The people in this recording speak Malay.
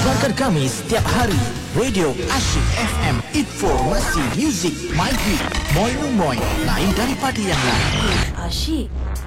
Dengarkan kami setiap hari. Radio Asyik FM. Informasi, muzik, my hit, moi lain daripada yang lain. Asyik.